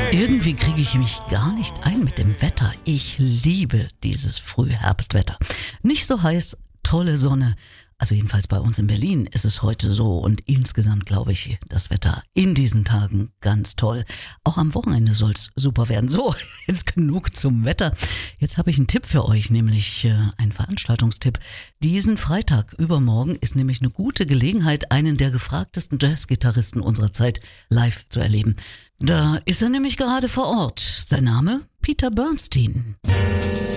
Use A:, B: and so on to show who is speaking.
A: Irgendwie kriege ich mich gar nicht ein mit dem Wetter. Ich liebe dieses Frühherbstwetter. Nicht so heiß, tolle Sonne. Also jedenfalls bei uns in Berlin ist es heute so und insgesamt glaube ich, das Wetter in diesen Tagen ganz toll. Auch am Wochenende soll es super werden. So, jetzt genug zum Wetter. Jetzt habe ich einen Tipp für euch, nämlich einen Veranstaltungstipp. Diesen Freitag übermorgen ist nämlich eine gute Gelegenheit, einen der gefragtesten Jazzgitarristen unserer Zeit live zu erleben. Da ist er nämlich gerade vor Ort. Sein Name? Peter Bernstein.